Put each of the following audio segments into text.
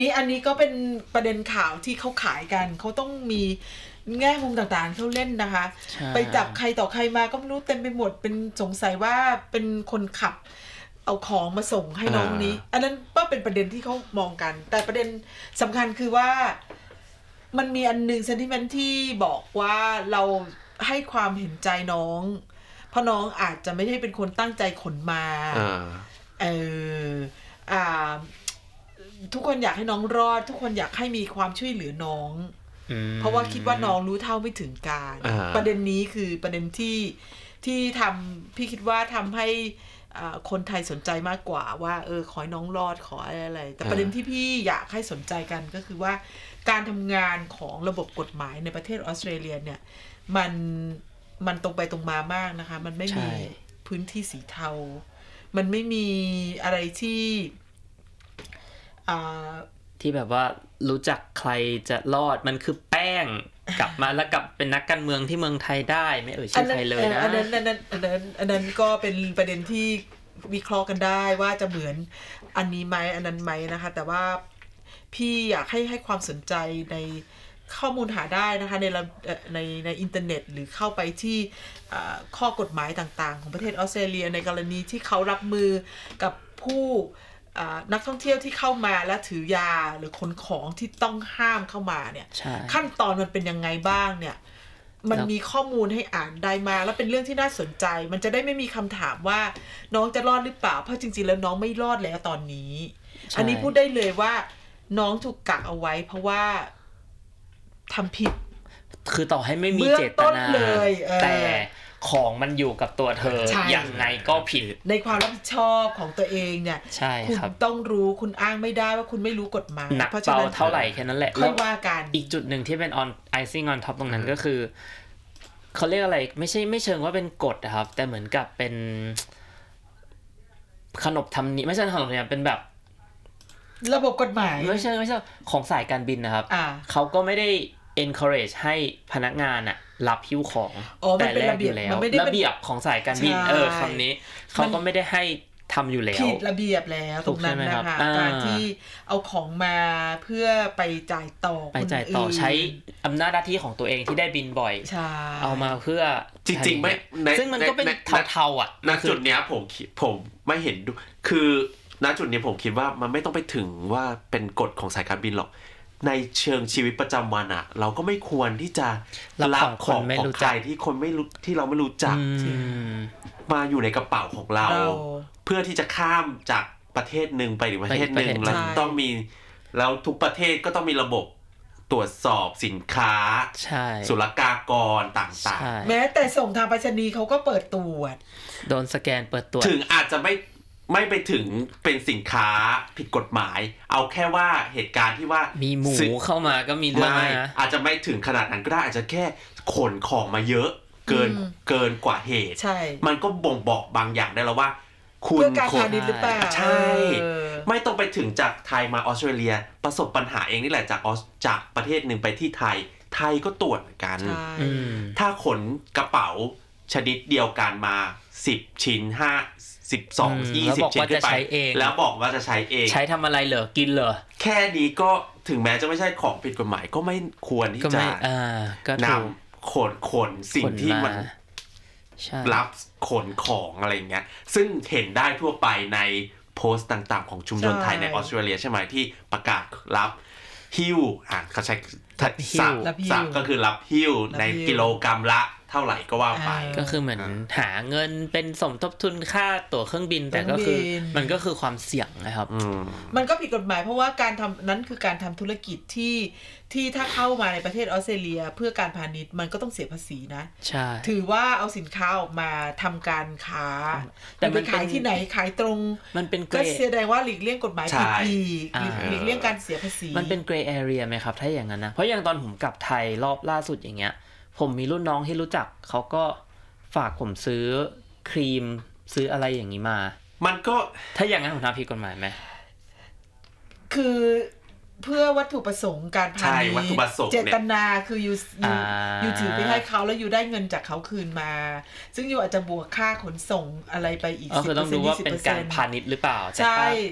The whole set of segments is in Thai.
อันนี้ก็เป็นประเด็นข่าวที่เขาขายกันเขาต้องมีแง่มุมต่างๆเขาเล่นนะคะไปจับใครต่อใครมาก็ไม่รู้เต็มไปหมดเป็นสงสัยว่าเป็นคนขับเอาของมาส่งให้น้องนี้อันนั้นก็เป็นประเด็นที่เขามองกันแต่ประเด็นสำคัญคือว่ามันมีอันนึง sentiment ที่บอกว่าเราให้ความเห็นใจน้องเพราะน้องอาจจะไม่ได้เป็นคนตั้งใจขนมาทุกคนอยากให้น้องรอดทุกคนอยากให้มีความช่วยเหลือน้องเพราะว่าคิดว่าน้องรู้เท่าไม่ถึงการประเด็นนี้คือประเด็นที่ทำพี่คิดว่าทำให้คนไทยสนใจมากกว่าว่าขอให้น้องรอดขออะไรแต่ประเด็นที่พี่อยากให้สนใจกันก็คือว่าการทำงานของระบบกฎหมายในประเทศออสเตรเลียเนี่ยมันตรงไปตรงมามากนะคะมันไม่มีพื้นที่สีเทามันไม่มีอะไรที่แบบว่ารู้จักใครจะรอดมันคือแป้งกลับมาแล้วกลับเป็นนักการเมืองที่เมืองไทยได้ไม่ชื่อใครเลยนะอันนั้นก็เป็นประเด็นที่วิเคราะห์กันได้ว่าจะเหมือนอันนี้ไหมอันนั้นไหมนะคะแต่ว่าพี่อยากให้ความสนใจในข้อมูลหาได้นะคะในอินเทอร์เน็ตหรือเข้าไปที่ข้อกฎหมายต่างๆของประเทศออสเตรเลียในกรณีที่เขารับมือกับผู้นักท่องเที่ยวที่เข้ามาและถือยาหรือขนของที่ต้องห้ามเข้ามาเนี่ยขั้นตอนมันเป็นยังไงบ้างเนี่ยมันมีข้อมูลให้อ่านได้มาแล้วเป็นเรื่องที่น่าสนใจมันจะได้ไม่มีคำถามว่าน้องจะรอดหรือเปล่าเพราะจริงๆแล้วน้องไม่รอดแล้วตอนนี้อันนี้พูดได้เลยว่าน้องถูกกักเอาไว้เพราะว่าทำผิดคือต่อให้ไม่มีเจตนาแต่ของมันอยู่กับตัวเธออย่างไงก็ผิดในความรับผิดชอบของตัวเองเนี่ยคุณต้องรู้คุณอ้างไม่ได้ว่าคุณไม่รู้กฎหมายหนักเบาเท่าไหร่แค่นั้นแหละค่อยว่ากันอีกจุดหนึ่งที่เป็น on icing on top ตรงนั้นก็คือเขาเรียกอะไรไม่เชิงว่าเป็นกฎนะครับแต่เหมือนกับเป็นขนบธรรมเนียมไม่ใช่ขนบธรรมเนียมเป็นแบบระบบกฎหมายไม่ใช่ของสายการบินนะครับเขาก็ไม่ได้ encourage ให้พนักงานอะรับหิ้วของแต่แรกอยู่แล้วระเบียบของสายการบินคำนี้เขาก็ไม่ได้ให้ทำอยู่แล้วผิดระเบียบแล้วตรงนั้นนะคะการที่เอาของมาเพื่อไปจ่ายต่อใช้อำนาจหน้าที่ของตัวเองที่ได้บินบ่อยเอามาเพื่อจริงๆไม่ซึ่งมันก็เป็นเทาๆอ่ะณจุดเนี้ยผมไม่เห็นคือณจุดนี้ผมคิดว่ามันไม่ต้องไปถึงว่าเป็นกฎของสายการบินหรอกในเชิงชีวิตประจำวันอ่ะเราก็ไม่ควรที่จะรับของใครที่คนไม่รู้ที่เราไม่รู้จักมาอยู่ในกระเป๋าของเราเพื่อที่จะข้ามจากประเทศหนึ่งไปอีกประเทศหนึ่งแล้วต้องมีแล้วทุกประเทศก็ต้องมีระบบตรวจสอบสินค้าศุลกากรต่างๆแม้แต่ส่งทางไปรษณีย์เขาก็เปิดตรวจโดนสแกนเปิดตรวจถึงอาจจะไม่ไปถึงเป็นสินค้าผิดกฎหมายเอาแค่ว่าเหตุการณ์ที่ว่ามีหมูเข้ามาก็มีเรื่องนะอาจจะไม่ถึงขนาดนั้นก็ได้อาจจะแค่ขนของมาเยอะเกินกว่าเหตุมันก็บ่งบอกบางอย่างได้แล้วว่าคุณการพาณิชย์หรือเปล่าใช่ไม่ต้องไปถึงจากไทยมาออสเตรเลียประสบปัญหาเองนี่แหละจากประเทศหนึ่งไปที่ไทยก็ตรวจเหมือนกันถ้าขนกระเป๋าชนิดเดียวกันมา10ชิ้น12 20 ชิ้นขึ้นไปแล้วบอกว่าจะใช้เองใช้ทำอะไรเหรอกินเหรอแค่นี้ก็ถึงแม้จะไม่ใช่ของผิดกฎหมายก็ไม่ควรที่จะนำขนสิ่งที่มันรับขนของอะไรเงี้ยซึ่งเห็นได้ทั่วไปในโพสต์ต่างๆของชุมชนไทยในออสเตรเลียใช่ไหมที่ประกาศรับหิ้วเขาใช้สักก็คือรับหิ้วในกิโลกรัมละเท่าไหร่ก็ว่าไปก็คือเหมือนหาเงินเป็นสมทบทุนค่าตั๋วเครื่องบินแต่ก็คือมันก็คือความเสี่ยงนะครับมันก็ผิดกฎหมายเพราะว่าการทำนั้นคือการทำธุรกิจที่ถ้าเข้ามาในประเทศออสเตรเลียเพื่อการพาณิชย์มันก็ต้องเสียภาษีนะใช่ถือว่าเอาสินค้าออกมาทำการค้าแต่ไปขายที่ไหนขายตรงมันเป็นก็แสดงว่าหลีกเลี่ยงกฎหมายผิดอีกหลีกเลี่ยงการเสียภาษีมันเป็นเกรย์แอเรียไหมครับถ้าอย่างนั้นนะเพราะอย่างตอนผมกลับไทยรอบล่าสุดอย่างเงี้ยผมมีรุ่นน้องที่รู้จักเขาก็ฝากผมซื้อครีมซื้ออะไรอย่างนี้มามันก็ถ้าอย่างนั้นผมทำผิดกฎหมายไหมคือเพื่อวัตถุประสงค์การพาณิชย์เจตนาคืออยู่ถือไปให้เขาแล้วอยู่ได้เงินจากเขาคืนมาซึ่งอยู่อาจจะบวกค่าขนส่งอะไรไปอีก 10%คือต้องดูว่าเป็นการพาณิชย์หรือเปล่าใช่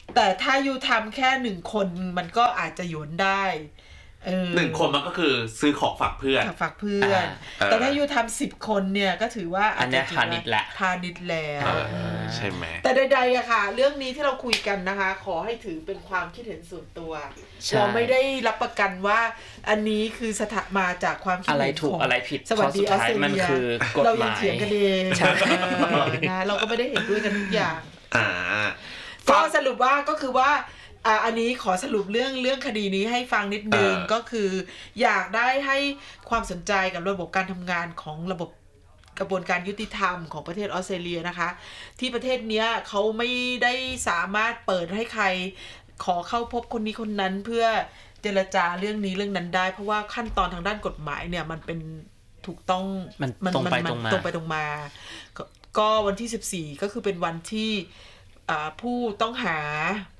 แต่ถ้ายูทำแค่1คนมันก็อาจจะหยวนได้ 1 คนมันก็คือซื้อของฝากเพื่อนแต่ถ้ายูทำ10 คนเนี่ยก็ถือว่าอันนี้พาณิชย์แล้วใช่ไหมแต่ใดๆอะค่ะเรื่องนี้ที่เราคุยกันนะคะขอให้ถือเป็นความคิดเห็นส่วนตัวเราไม่ได้รับประกันว่าอันนี้คือมาจากความคิดเห็นของอะไรผิดสวัสดีออสเตรเลียเรายังเถียงกันเองนะเราก็ไม่ได้เห็นด้วยกันทุกอย่างก็สรุปว่าก็คือว่าอันนี้ขอสรุปเรื่องคดีนี้ให้ฟังนิดนึงก็คืออยากได้ให้ความสนใจกับระบบการทำงานของระบบกระบวนการยุติธรรมของประเทศออสเตรเลียนะคะที่ประเทศนี้เขาไม่ได้สามารถเปิดให้ใครขอเข้าพบคนนี้คนนั้นเพื่อเจรจาเรื่องนี้เรื่องนั้นได้เพราะว่าขั้นตอนทางด้านกฎหมายเนี่ยมันเป็นถูกต้องมันตรงไปตรงมาก็วันที่14ก็คือเป็นวันที่ผู้ต้องหา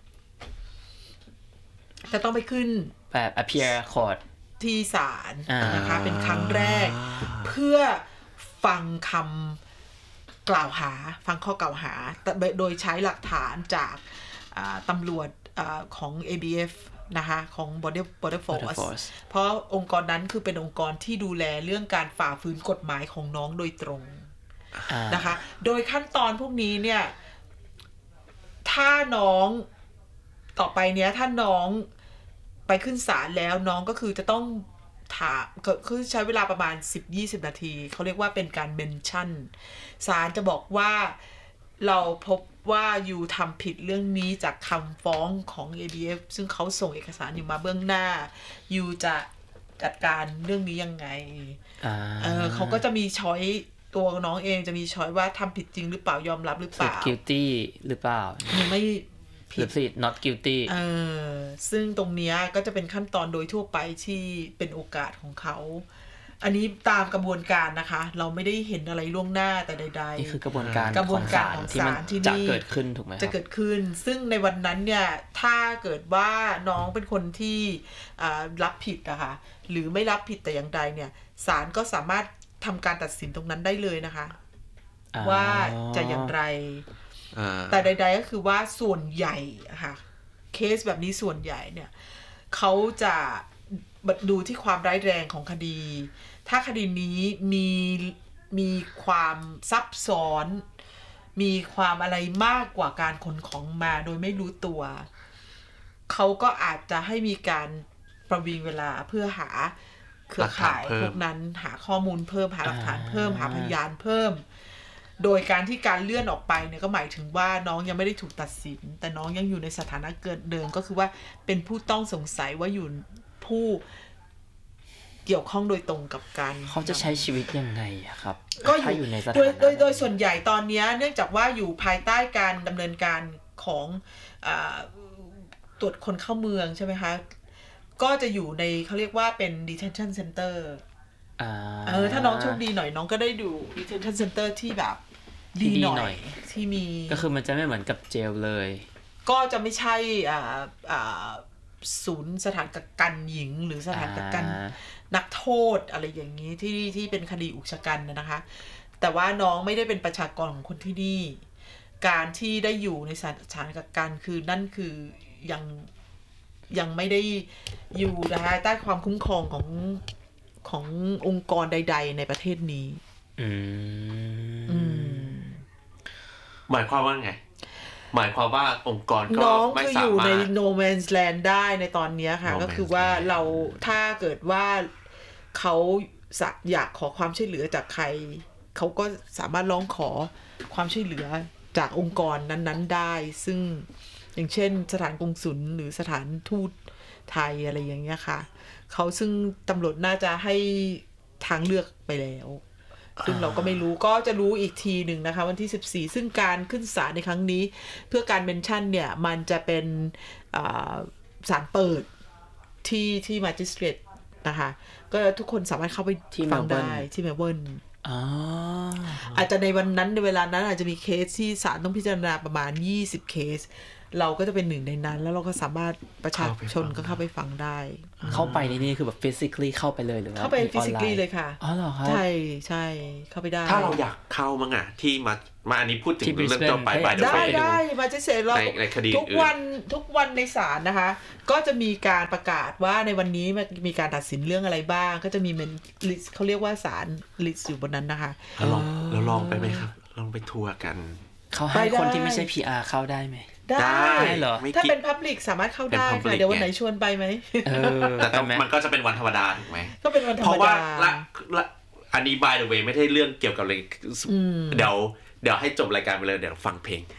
จะต้องไปขึ้นแบบ appear court ที่ศาลนะคะเป็นครั้งแรกเพื่อฟังคำกล่าวหาฟังข้อกล่าวหาโดยใช้หลักฐานจากตำรวจของ ABF นะคะของ Border Force เพราะองค์กรนั้นคือเป็นองค์กรที่ดูแลเรื่องการฝ่าฝืนกฎหมายของน้องโดยตรงนะคะโดยขั้นตอนพวกนี้เนี่ยถ้าน้องต่อไปเนี้ยถ้าน้องไปขึ้นศาลแล้วน้องก็คือจะต้องถามคือใช้เวลาประมาณ 10-20 นาทีเขาเรียกว่าเป็นการเมนชั่นศาลจะบอกว่าเราพบว่ายูทำผิดเรื่องนี้จากคำฟ้องของ ABF ซึ่งเขาส่งเอกสารอยู่มาเบื้องหน้ายูจะจัดการเรื่องนี้ยังไงเขาก็จะมีช้อยตัวน้องเองจะมีช้อยว่าทำผิดจริงหรือเปล่ายอมรับหรือเปล่า guilty หรือเปล่าไม่ผิด not guilty ซึ่งตรงนี้ก็จะเป็นขั้นตอนโดยทั่วไปที่เป็นโอกาสของเขาอันนี้ตามกระบวนการนะคะเราไม่ได้เห็นอะไรล่วงหน้าแต่ใดๆนี่คือกระบวนการของศาลที่มันจะเกิดขึ้นถูกไหมจะเกิดขึ้นซึ่งในวันนั้นเนี่ยถ้าเกิดว่าน้องเป็นคนที่รับผิดนะคะหรือไม่รับผิดแต่อย่างใดเนี่ยศาลก็สามารถทำการตัดสินตรงนั้นได้เลยนะคะว่าจะอย่างไรแต่ใดๆก็คือว่าส่วนใหญ่ค่ะเคสแบบนี้ส่วนใหญ่เนี่ยเขาจะดูที่ความร้ายแรงของคดีถ้าคดีนี้มีความซับซ้อนมีความอะไรมากกว่าการขนของมาโดยไม่รู้ตัวเขาก็อาจจะให้มีการประวิงเวลาเพื่อหาเครือข่ายพวกนั้นหาข้อมูลเพิ่มหาหลักฐานเพิ่มหาพยานเพิ่มโดยการที่การเลื่อนออกไปเนี่ยก็หมายถึงว่าน้องยังไม่ได้ถูกตัดสินแต่น้องยังอยู่ในสถานะเดิมก็คือว่าเป็นผู้ต้องสงสัยว่าอยู่ผู้เกี่ยวข้องโดยตรงกับการเขาจะใช้ชีวิตยังไงครับก็อยู่ในสถานะโดยส่วนใหญ่ตอนนี้เนื่องจากว่าอยู่ภายใต้การดำเนินการของตรวจคนเข้าเมืองใช่ไหมคะก็จะอยู่ในเขาเรียกว่าเป็น detention center ถ้าน้องโชคดีหน่อยน้องก็ได้ดู detention center ที่แบบดีหน่อยที่มีก็คือมันจะไม่เหมือนกับเจลเลยก็จะไม่ใช่ศูนย์สถานกักกันหญิงหรือสถานกักกันนักโทษอะไรอย่างนี้ที่เป็นคดีอุกชะกันนะคะแต่ว่าน้องไม่ได้เป็นประชากรของคนที่นี่การที่ได้อยู่ในสถานกักกันคือนั่นคือยังไม่ได้อยู่ใต้ความคุ้มครองขององค์กรใดๆในประเทศนี้หมายความว่าไงหมายความว่าองค์กรก็ไม่สามารถน้องคืออยู่ใน no man's land ได้ในตอนนี้ค่ะ ก็คือว่าเราถ้าเกิดว่าเขาอยากขอความช่วยเหลือจากใครเขาก็สามารถร้องขอความช่วยเหลือจากองค์กรนั้นๆได้ซึ่งอย่างเช่นสถานกงสุลหรือสถานทูตไทยอะไรอย่างเงี้ยค่ะเขาซึ่งตำรวจน่าจะให้ทางเลือกไปแล้วซึ่งเราก็ไม่รู้ก็จะรู้อีกทีหนึ่งนะคะวันที่14ซึ่งการขึ้นศาลในครั้งนี้เพื่อการเมนชั่นเนี่ยมันจะเป็นศาลเปิดที่มาจิสเตรตนะคะก็ทุกคนสามารถเข้าไปฟังได้ที่เมลเบิร์นอาจจะในวันนั้นในเวลานั้นอาจจะมีเคสที่ศาลต้องพิจารณาประมาณ20เคสเราก็จะเป็นหนึ่งในนั้นแล้วเราก็สามารถประชาชนก็เข้าไปฟังได้เข้าไปในนี่คือแบบ physically เข้าไปเลยหรือว่าเข้าไป physically เลยค่ะอ๋อเหรอครับใช่เข้าไปได้ถ้าเราอยากเข้ามั้งอ่ะที่มาอันนี้พูดถึงเรื่องต่อไปได้มาจะเสร็จเราทุกวันในศาลนะคะก็จะมีการประกาศว่าในวันนี้มีการตัดสินเรื่องอะไรบ้างก็จะมีเป็นลิสต์เขาเรียกว่าศาลลิสต์อยู่บนนั้นนะคะเราลองไปไหมครับลองไปทัวร์กันเขาให้คนที่ไม่ใช่ PR เข้าได้ไหมได้เหรอถ้าเป็น public สามารถเข้าได้ค่ะเดี๋ยววันไหนชวนไปไหมแต่มันก็จะเป็นวันธรรมดาถูกไหมก็เป็นวันธรรมดาเพราะว่าอันนี้ by the way ไม่ได้เรื่องเกี่ยวกับอะไรเดี๋ยวให้จบรายการไปเลยเดี๋ยวฟังเพลง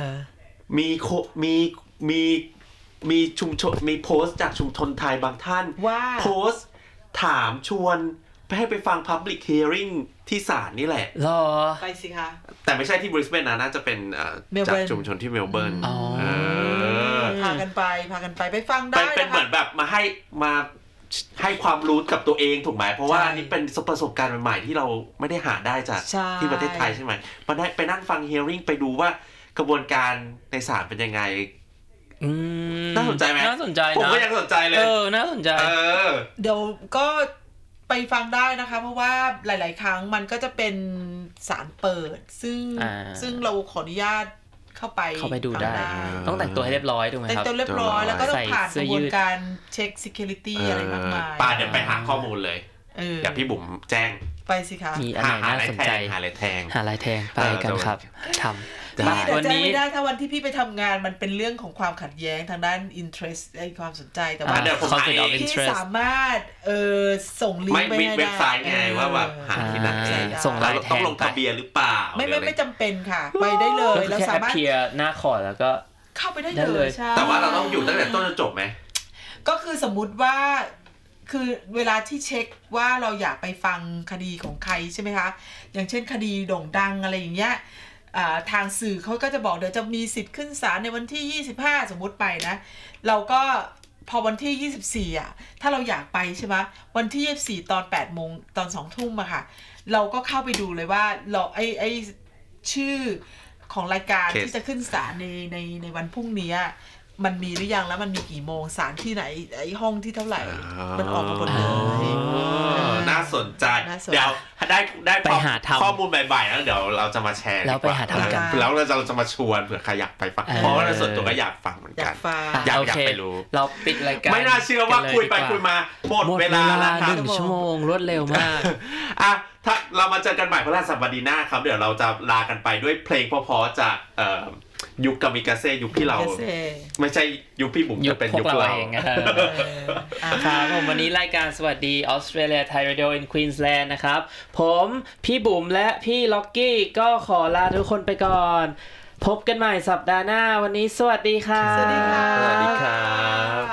มีชุมชนมีโพสต์จากชุมชนไทยบางท่านโพสต์ถามชวนให้ไปฟัง public hearing ที่ศาลนี่แหละหรอไปสิคะแต่ไม่ใช่ที่บริสเบนนะน่าจะเป็นจากชุมชนที่เมลเบิร์นพากันไปไปฟังได้นะคะเป็นเหมือนแบบมาให้ความรู้กับตัวเองถูกไหมเพราะว่านี่เป็นประสบการณ์ใหม่ๆที่เราไม่ได้หาได้จากที่ประเทศไทยใช่ไหมมาได้ไปนั่งฟัง hearing ไปดูว่ากระบวนการในศาลเป็นยังไงน่าสนใจไหมน่าสนใจนะผมก็ยังสนใจเลยน่าสนใจเดี๋ยวก็ไปฟังได้นะคะเพราะว่าหลายๆครั้งมันก็จะเป็นศาลเปิดซึ่งเราขออนุญาตเข้าไปดูได้ต้องแต่งตัวให้เรียบร้อยถูกไหมครับแต่งตัวเรียบร้อยแล้วก็ต้องผ่านกระบวนการเช็ค security อะไรมากมายเดี๋ยวไปหาข้อมูลเลยอย่าพี่บุ๋มแจ้งไปสิคะมีอะไรน่าสนใจหาอะไรแทงไปกันครับทำวันนี้ไม่ได้ถ้าวันที่พี่ไปทำงานมันเป็นเรื่องของความขัดแย้งทางด้าน interest ความสนใจแต่ว่าพี่สามารถส่งลิงก์ไปให้ได้เว็บไซต์ไงว่าแบบหาที่ไหนส่งรายแทนต้องลงทะเบียนหรือเปล่าไม่จำเป็นค่ะไปได้เลยเราสามารถเพียร์หน้าคอร์ดแล้วก็เข้าไปได้เลยแต่ว่าเราต้องอยู่ตั้งแต่ต้นจนจบไหมก็คือสมมุติว่าคือเวลาที่เช็คว่าเราอยากไปฟังคดีของใครใช่ไหมคะอย่างเช่นคดีโด่งดังอะไรอย่างเงี้ยทางสื่อเขาก็จะบอกเดี๋ยวจะมีสิทธิ์ขึ้นศาลในวันที่25สมมุติไปนะเราก็พอวันที่24ถ้าเราอยากไปใช่ไหมวันที่24ตอน 8 โมงตอน 2 ทุ่มอะค่ะเราก็เข้าไปดูเลยว่าเราไอ้ชื่อของรายการที่จะขึ้นศาลในวันพรุ่งนี้มันมีหรือยังแล้วมันมีกี่โมงศาลที่ไหนไอ้ห้องที่เท่าไหร่มันออกมาหมดเลยน่าสนใจเดี๋ยวได้ข้อมูลใหม่ๆแล้วเดี๋ยวเราจะมาแชร์แล้วไปหาทำกันแล้วเราจะมาชวนเผื่อใครอยากไปฟังเพราะว่าส่วนตัวก็อยากฟังเหมือนกันอยากไปรู้เราปิดรายการไม่น่าเชื่อว่าคุยไปคุยมาหมดเวลาแล้วครับ 1 ชั่วโมงรวดเร็วมากถ้าเรามาเจอกันใหม่พฤหัสบดีหน้าครับเดี๋ยวเราจะลากันไปด้วยเพลงเพราะๆจากยุคกามิกาเซ่ยุคที่เราไม่ใช่ยุคพี่บุ๋มจะเป็นยุคเราเองครับผมวันนี้รายการสวัสดีออสเตรเลียไทยเรดิโออินควีนส์แลนด์นะครับผมพี่บุ๋มและพี่ล็อกกี้ก็ขอลาทุกคนไปก่อนพบกันใหม่สัปดาห์หน้าวันนี้สวัสดีครับสวัสดีครับสวัสดีครับ